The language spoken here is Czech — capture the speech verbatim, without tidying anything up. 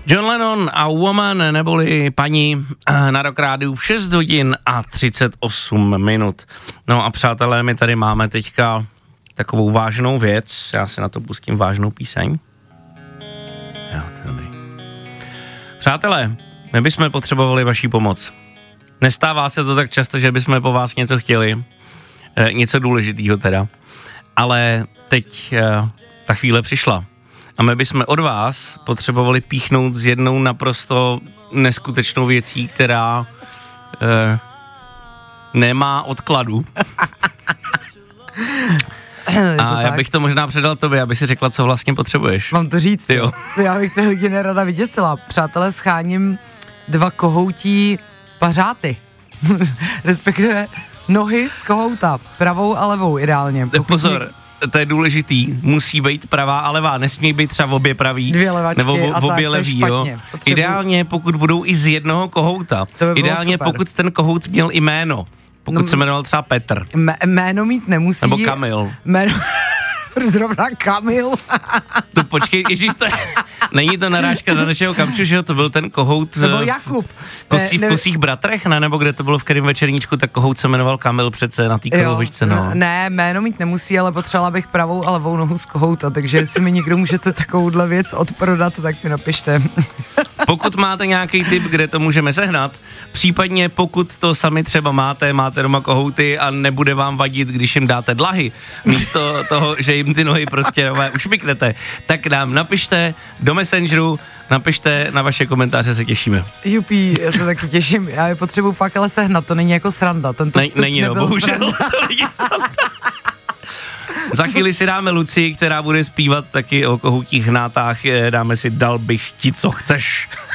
John Lennon a Woman, neboli paní na Rock Rádiu v šest hodin a třicet osm minut. No a přátelé, my tady máme teďka takovou vážnou věc, já si na to pustím vážnou píseň. Jo, to je dobrý. Přátelé, my bychom potřebovali vaši pomoc. Nestává se to tak často, že bychom po vás něco chtěli, e, něco důležitýho teda, ale teď e, ta chvíle přišla. A my bychom od vás potřebovali píchnout s jednou naprosto neskutečnou věcí, která e, nemá odkladu. A já bych to možná předal tobě, aby si řekla, co vlastně potřebuješ. Mám to říct? Jo. Já bych to lidi nerada vyděsila. Přátelé, scháním dva kohoutí pařáty. Respektive nohy z kohouta. Pravou a levou ideálně. Pozor. Mě... To je důležitý, musí být pravá a levá, nesmí být třeba obě pravý, dvě levačky nebo v, a v obě tak, levý, jo. Potřebuji. Ideálně, pokud budou i z jednoho kohouta. By Ideálně, super. Pokud ten kohout měl i jméno. Pokud no, se jmenoval třeba Petr. Mé, jméno mít nemusí. Nebo Kamil. Jméno... Zrovna Kamil. To počkej, ježíš, to není to narážka na našeho Kamču, že jo, to byl ten kohout. Nebo Jakub. Kosí, ne, v Kosích bratrech, ne, nebo kde to bylo v kterém večerníčku, tak kohout se jmenoval Kamil přece na té kohovičce, no. Ne, jméno mít nemusí, ale potřebovala bych pravou a levou nohu z kohouta, takže jestli mi někdo můžete takovouhle věc odprodat, tak mi napište. Pokud máte nějaký tip, kde to můžeme sehnat, případně pokud to sami třeba máte, máte doma kohouty a nebude vám vadit, když jim dáte dlahy, místo toho, že jim ty nohy prostě nové ušmyknete, tak nám napište do Messengeru, napište, na vaše komentáře se těšíme. Jupí, já se taky těším, já je potřebuji fakt ale sehnat, to není jako sranda, tento vstup není, no, nebyl bohužel, sranda. to není sranda. Za chvíli si dáme Lucii, která bude zpívat taky o kohoutích hnátách, dáme si Dal bych ti, co chceš.